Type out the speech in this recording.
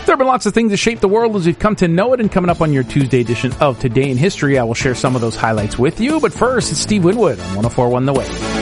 There have been lots of things that shape the world as we've come to know it, and coming up on your Tuesday edition of Today in History, I will share some of those highlights with you. But first, it's Steve Winwood on 104.1 The Wave.